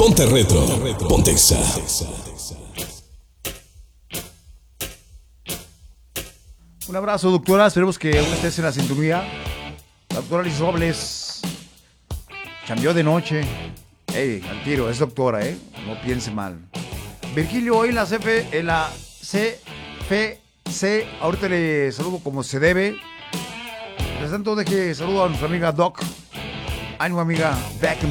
Ponte retro. Ponte Exa. Un abrazo, doctora. Esperemos que aún estés en la sintonía. La doctora Liz Robles cambió de noche. Ey, al tiro, es doctora, no piense mal. Virgilio, hoy en la CFC, ahorita le saludo como se debe. Mientras tanto, deje saludo a nuestra amiga Doc. Ánimo, amiga, back in